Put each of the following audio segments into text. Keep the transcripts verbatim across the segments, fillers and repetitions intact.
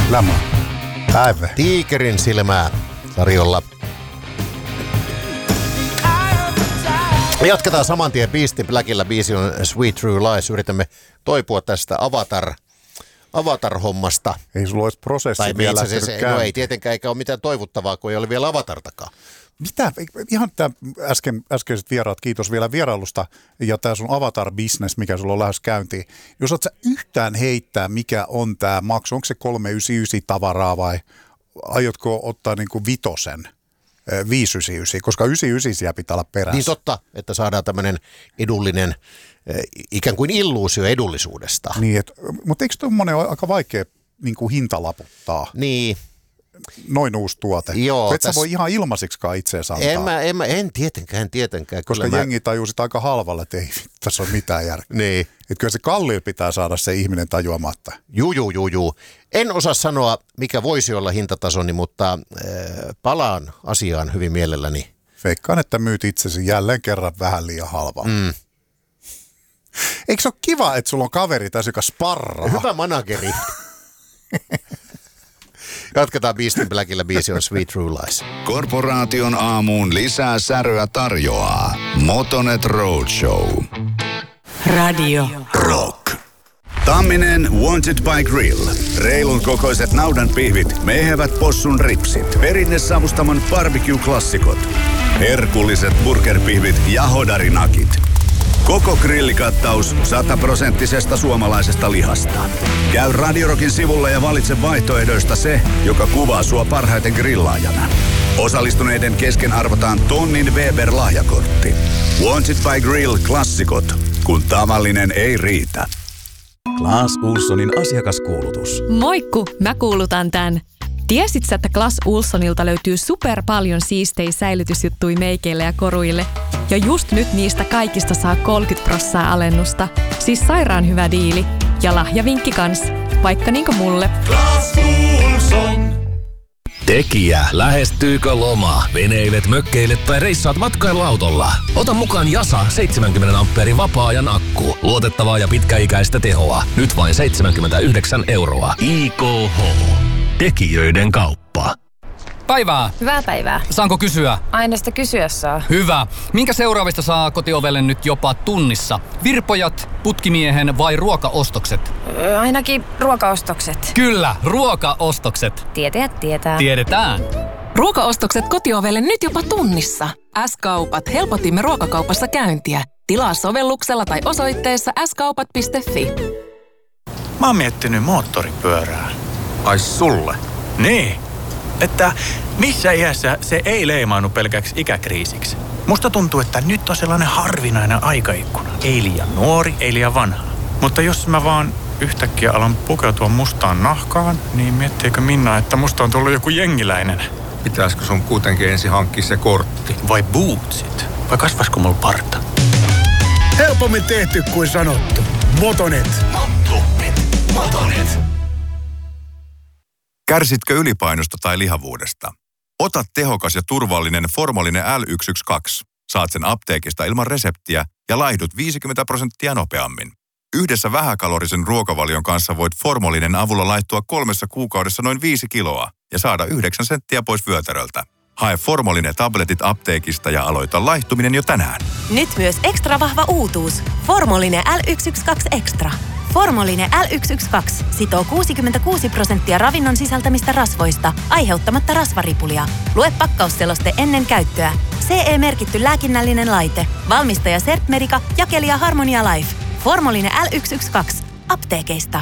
Lämmö. Päivä. Tiikerin silmää tarjolla. Jatketaan saman tien Beastin Blackilla. Biisi on Sweet True Lies. Yritämme toipua tästä Avatar, Avatar-hommasta. Ei sulla olisi prosessi tai vielä se, se, no ei tietenkään, eikä ole mitään toivottavaa, kun ei ole vielä Avatartakaan. Mitä? Ihan tämä äsken, äskeiset vieraat, kiitos vielä vierailusta. Ja tämä sun Avatar-business, mikä sulla on lähes käyntiin. Jos oot sä yhtään heittää, mikä on tämä maksu, onko se kolmesataayhdeksänkymmentäyhdeksän tavaraa vai aiotko ottaa niinku vitosen? viisisataayhdeksänkymmentäyhdeksän, koska yhdeksänkymmentäyhdeksän pitää olla perässä. Niin totta, että saadaan tämmöinen edullinen, ikään kuin illuusio edullisuudesta. Niin, et, mutta eikö tuommoinen ole aika vaikea niin kuin hintalaputtaa? Niin. Noin uusi tuote. Joo. Et täs... sä voi ihan ilmaiseksikaan itseäsi antaa. En, mä, en, mä, en tietenkään, tietenkään. Koska kyllä jengi mä... tajuu sitä aika halvalla, että ei tässä ole mitään järkeä. Niin. Että kyllä se kalliilla pitää saada se ihminen tajuamatta. Juu, juu, juu, juu. En osaa sanoa, mikä voisi olla hintatasoni, mutta äh, palaan asiaan hyvin mielelläni. Veikkaan, että myyt itsesi jälleen kerran vähän liian halvaa. Mm. Eikö se ole kiva, että sulla on kaveri tässä, joka sparraa? Hyvä manageri. Jatketaan Beastin Blackilla. Biisi on Sweet True Lies. Korporaation aamuun lisää säröä tarjoaa Motonet Roadshow. Radio Rock. Tamminen Wanted by Grill. Reilun kokoiset naudan pihvit, mehevät possun ripsit, perinnesavustamon barbecue-klassikot, herkulliset burgerpihvit ja hodarinakit. Koko grillikattaus sataprosenttisesta suomalaisesta lihasta. Käy Radio Rockin sivulla ja valitse vaihtoehdoista se, joka kuvaa sua parhaiten grillaajana. Osallistuneiden kesken arvotaan tonnin Weber-lahjakortti. Wanted by Grill -klassikot, kun tavallinen ei riitä. Clas Ohlsonin asiakaskuulutus. Moikku, mä kuulutan tän. Tiesit sä, että Clas Ohlsonilta löytyy super paljon siistejä säilytysjuttuja meikeille ja koruille? Ja just nyt niistä kaikista saa kolmekymmentä prosenttia alennusta. Siis sairaan hyvä diili. Ja lahjavinkki kans. Vaikka niinku mulle. Clas Ohlson. Tekijä, lähestyykö loma? Veneilet, mökkeilet tai reissaat matkailuautolla? Ota mukaan Jasa seitsemänkymmentä ampeerin vapaa-ajan akku. Luotettavaa ja pitkäikäistä tehoa. Nyt vain seitsemänkymmentäyhdeksän euroa. I K H. Tekijöiden kauppa. Päivää. Hyvää päivää. Saanko kysyä? Aina sitä kysyä saa. Hyvä. Minkä seuraavista saa kotiovelle nyt jopa tunnissa? Virpojat, putkimiehen vai ruokaostokset? Öö, ainakin ruokaostokset. Kyllä, ruokaostokset. Tietäjät tietää. Tiedetään. Ruokaostokset kotiovelle nyt jopa tunnissa. S-kaupat. Helpotimme ruokakaupassa käyntiä. Tilaa sovelluksella tai osoitteessa s kaupat piste fi. Mä oon miettinyt moottoripyörää. Ai sulle? Niin. Että missä iässä se ei leimaannu pelkäksi ikäkriisiksi. Musta tuntuu, että nyt on sellainen harvinainen aikaikkuna. Ei liian nuori, ei liian vanha. Mutta jos mä vaan yhtäkkiä alan pukeutua mustaan nahkaan, niin miettiikö Minna, että musta on tullut joku jengiläinen? Pitäisikö sun kuitenkin ensin hankkia se kortti? Vai bootsit? Vai kasvaisiko mulla parta? Helpommin tehty kuin sanottu. Motonet. Motonet. Motonet. Kärsitkö ylipainosta tai lihavuudesta? Ota tehokas ja turvallinen Formolinen L yksi yksi kaksi. Saat sen apteekista ilman reseptiä ja laihdut viisikymmentä prosenttia nopeammin. Yhdessä vähäkalorisen ruokavalion kanssa voit Formolinen avulla laihtua kolmessa kuukaudessa noin viisi kiloa ja saada yhdeksän senttiä pois vyötäröltä. Hae Formolinen tabletit apteekista ja aloita laihtuminen jo tänään. Nyt myös ekstra vahva uutuus. Formolinen L yksi yksi kaksi Extra. Formolinen L yksi yksi kaksi sitoo kuusikymmentäkuusi prosenttia ravinnon sisältämistä rasvoista, aiheuttamatta rasvaripulia. Lue pakkausseloste ennen käyttöä. C E-merkitty lääkinnällinen laite. Valmistaja Sertmedica, jakelija Harmonia Life. Formolinen L yksi yksi kaksi. Apteekeista.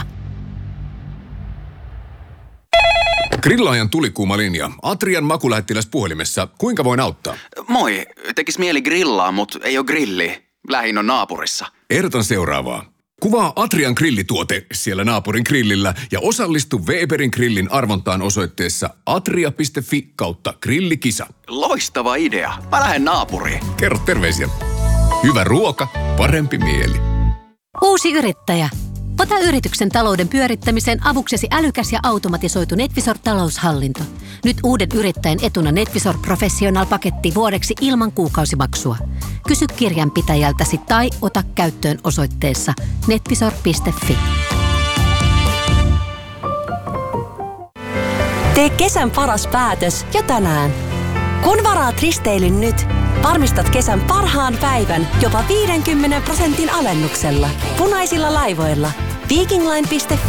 Grillaajan tulikuuma linja. Atrian makulähettiläs puhelimessa. Kuinka voin auttaa? Moi. Tekis mieli grillaa, mut ei oo grilli. Lähin on naapurissa. Ehdotan seuraavaa. Kuvaa Atrian grillituote siellä naapurin grillillä ja osallistu Weberin grillin arvontaan osoitteessa atria piste fi kautta grillikisa. Loistava idea. Mä lähden naapuriin. Kerro terveisiä. Hyvä ruoka, parempi mieli. Uusi yrittäjä. Ota yrityksen talouden pyörittämiseen avuksesi älykäs ja automatisoitu NetVisor-taloushallinto. Nyt uuden yrittäjän etuna NetVisor Professional-paketti vuodeksi ilman kuukausimaksua. Kysy kirjanpitäjältäsi tai ota käyttöön osoitteessa netvisor piste fi. Tee kesän paras päätös jo tänään. Kun varaat risteilyn nyt, varmistat kesän parhaan päivän jopa viidenkymmenen prosentin alennuksella. Punaisilla laivoilla. Vikingline piste